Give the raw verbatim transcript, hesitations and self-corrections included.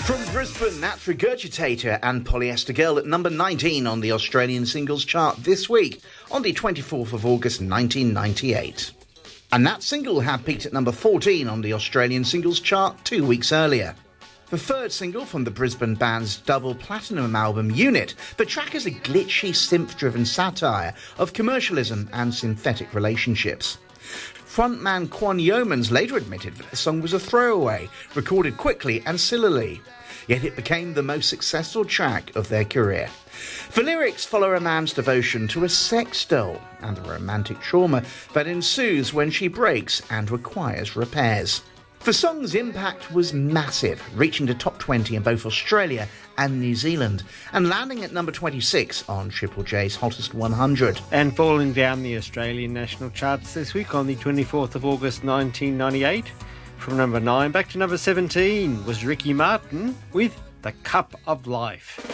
From Brisbane, that's Regurgitator and Polyester Girl at number nineteen on the Australian singles chart this week, on the twenty-fourth of August nineteen ninety-eight. And that single had peaked at number fourteen on the Australian singles chart two weeks earlier. The third single from the Brisbane band's double platinum album Unit, the track is a glitchy, synth-driven satire of commercialism and synthetic relationships. Frontman Quan Yeomans later admitted that the song was a throwaway, recorded quickly and sillily, yet it became the most successful track of their career. The lyrics follow a man's devotion to a sex doll and the romantic trauma that ensues when she breaks and requires repairs. The song's impact was massive, reaching the top twenty in both Australia and New Zealand, and landing at number twenty-six on Triple J's Hottest one hundred. And falling down the Australian national charts this week on the twenty-fourth of August nineteen ninety-eight, from number nine back to number seventeen was Ricky Martin with The Cup of Life.